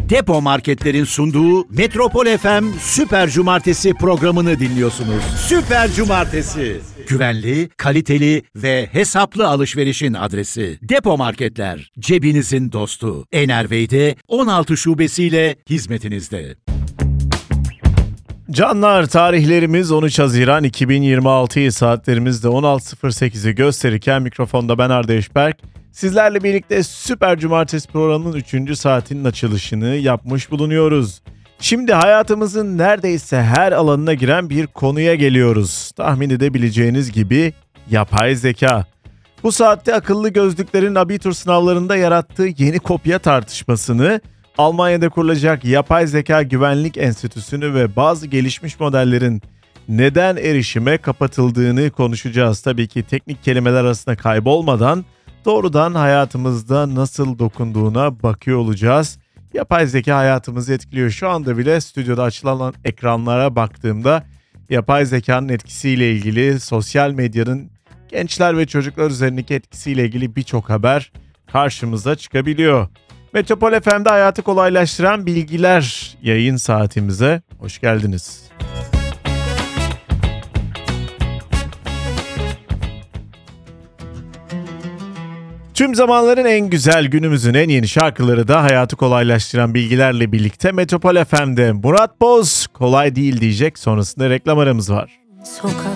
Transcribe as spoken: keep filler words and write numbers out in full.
Depo Marketler'in sunduğu Metropol F M Süper Cumartesi programını dinliyorsunuz. Süper Cumartesi. Güvenli, kaliteli ve hesaplı alışverişin adresi. Depo Marketler, cebinizin dostu. Enervey'de on altı şubesiyle hizmetinizde. Canlar, tarihlerimiz on üç Haziran iki bin yirmi altı, saatlerimizde on altı sıfır sekizi gösterirken mikrofonda ben Arda Eşberk. Sizlerle birlikte Süper Cumartesi programının üçüncü saatinin açılışını yapmış bulunuyoruz. Şimdi hayatımızın neredeyse her alanına giren bir konuya geliyoruz. Tahmin edebileceğiniz gibi yapay zeka. Bu saatte akıllı gözlüklerin abitur sınavlarında yarattığı yeni kopya tartışmasını, Almanya'da kurulacak Yapay Zeka Güvenlik Enstitüsü'nü ve bazı gelişmiş modellerin neden erişime kapatıldığını konuşacağız. Tabii ki teknik kelimeler arasında kaybolmadan doğrudan hayatımızda nasıl dokunduğuna bakıyor olacağız. Yapay zeka hayatımızı etkiliyor. Şu anda bile stüdyoda açılan ekranlara baktığımda yapay zekanın etkisiyle ilgili, sosyal medyanın gençler ve çocuklar üzerindeki etkisiyle ilgili birçok haber karşımıza çıkabiliyor. Metropol F M'de hayatı kolaylaştıran bilgiler yayın saatimize hoş geldiniz. Tüm zamanların en güzel, günümüzün en yeni şarkıları da hayatı kolaylaştıran bilgilerle birlikte Metropol F M'de Murat Boz kolay değil diyecek, sonrasında reklam aramız var. Sokak